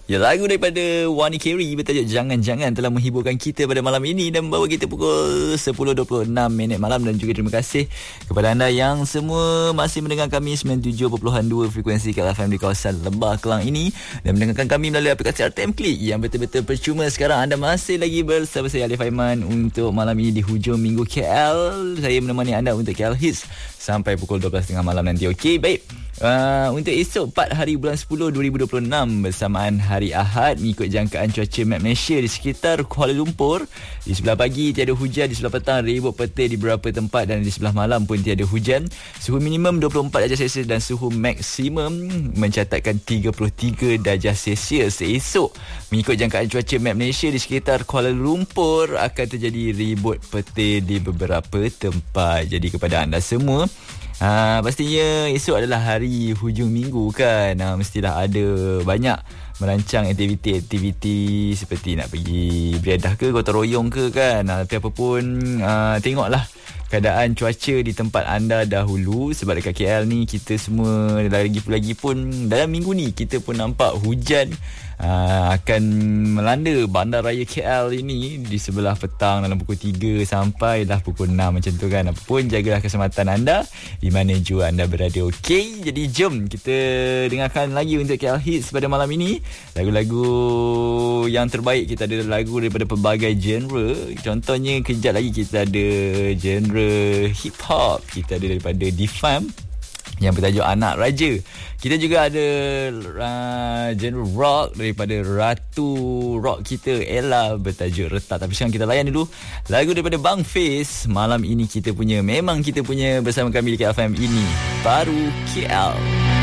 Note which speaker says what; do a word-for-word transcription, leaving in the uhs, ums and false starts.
Speaker 1: Ya, lagu daripada Wani Carey bertajuk Jangan-Jangan telah menghiburkan kita pada malam ini dan membawa kita pukul sepuluh dua puluh enam minit malam. Dan juga terima kasih kepada anda yang semua masih mendengar kami sembilan puluh tujuh perpuluhan dua frekuensi K L F M di kawasan Lembah Kelang ini dan mendengarkan kami melalui aplikasi R T M Klik yang betul-betul percuma. Sekarang anda masih lagi bersama saya Alif Aiman untuk malam ini di hujung minggu K L. Saya menemani anda untuk K L Hits sampai pukul dua belas tiga puluh malam nanti. Okey, baik. Uh, untuk esok empat hari bulan sepuluh dua ribu dua puluh enam bersamaan hari Ahad, mengikut jangkaan cuaca Map Malaysia di sekitar Kuala Lumpur, di sebelah pagi tiada hujan, di sebelah petang ribut petir di beberapa tempat dan di sebelah malam pun tiada hujan. Suhu minimum dua puluh empat darjah Celsius dan suhu maksimum mencatatkan tiga puluh tiga darjah Celsius. Esok mengikut jangkaan cuaca Map Malaysia di sekitar Kuala Lumpur akan terjadi ribut petir di beberapa tempat. Jadi kepada anda semua, Ha, pastinya esok adalah hari hujung minggu kan. Ha, mestilah ada banyak merancang aktiviti-aktiviti seperti nak pergi beriadah ke, gotong royong ke kan. Ha, tapi apa pun, ha, tengoklah keadaan cuaca di tempat anda dahulu. Sebab dekat K L ni kita semua lagi-lagi pun dalam minggu ni kita pun nampak hujan Uh, akan melanda bandaraya K L ini di sebelah petang dalam pukul tiga sampailah pukul enam macam tu kan. Apapun, jagalah keselamatan anda di mana jua anda berada. Okey, jadi jom kita dengarkan lagi untuk K L Hits pada malam ini. Lagu-lagu yang terbaik, kita ada lagu daripada pelbagai genre. Contohnya kejap lagi kita ada genre hip hop, kita ada daripada Defam yang bertajuk Anak Raja. Kita juga ada uh, genre rock daripada Ratu Rock kita Ella bertajuk Retak. Tapi sekarang kita layan dulu lagu daripada Bang Face. Malam ini kita punya, memang kita punya bersama kami di K L F M ini Baru K L.